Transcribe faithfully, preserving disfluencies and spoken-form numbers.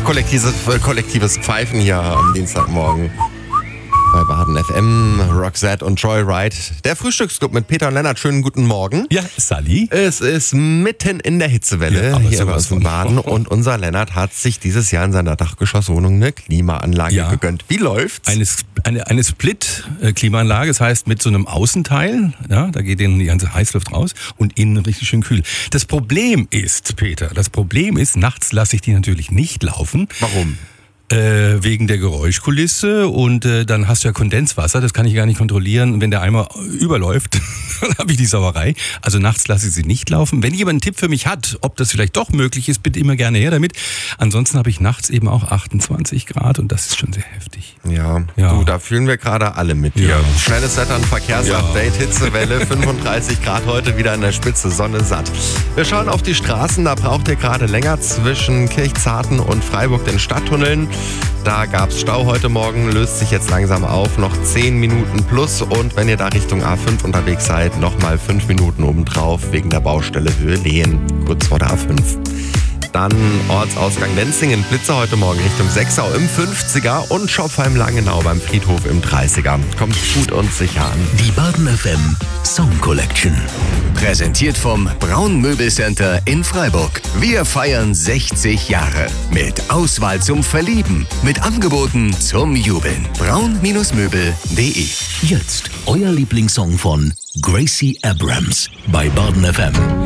Kollektives, kollektives Pfeifen hier am Dienstagmorgen bei Baden F M, Roxette und Joyride. Der Frühstücksclub mit Peter und Lennart. Schönen guten Morgen. Ja, Sally. Es ist mitten in der Hitzewelle Ja, hier bei uns in Baden und unser Lennart hat sich dieses Jahr in seiner Dachgeschosswohnung eine Klimaanlage Ja. gegönnt. Wie läuft's? Eine, eine, eine Split-Klimaanlage, das heißt mit so einem Außenteil, ja, da geht innen die ganze Heißluft raus und innen richtig schön kühl. Das Problem ist, Peter, das Problem ist, nachts lasse ich die natürlich nicht laufen. Warum? Äh, wegen der Geräuschkulisse und äh, dann hast du ja Kondenswasser, das kann ich gar nicht kontrollieren. Und wenn der Eimer überläuft, dann habe ich die Sauerei. Also nachts lasse ich sie nicht laufen. Wenn jemand einen Tipp für mich hat, ob das vielleicht doch möglich ist, bitte immer gerne her damit. Ansonsten habe ich nachts eben auch achtundzwanzig Grad und das ist schon sehr heftig. Ja, Ja. du, da fühlen wir gerade alle mit dir. Ja. Schnelles Wetter, ein Verkehrsupdate, Hitzewelle, fünfunddreißig Grad heute wieder in der Spitze, Sonne satt. Wir schauen auf die Straßen, da braucht ihr gerade länger zwischen Kirchzarten und Freiburg den Stadttunneln. Da gab es Stau heute Morgen, löst sich jetzt langsam auf, noch zehn Minuten plus und wenn ihr da Richtung A fünf unterwegs seid, nochmal fünf Minuten obendrauf wegen der Baustelle Höhe Lehen, kurz vor der A fünf. Dann Ortsausgang Lenzingen, Blitzer heute Morgen Richtung Sechsau im fünfziger und Schopfheim-Langenau beim Friedhof im dreißiger. Kommt gut und sicher an. Die Baden F M Song Collection. Präsentiert vom Braun Möbelcenter in Freiburg. Wir feiern sechzig Jahre. Mit Auswahl zum Verlieben. Mit Angeboten zum Jubeln. braun Möbel punkt de. Jetzt euer Lieblingssong von Gracie Abrams bei Baden F M.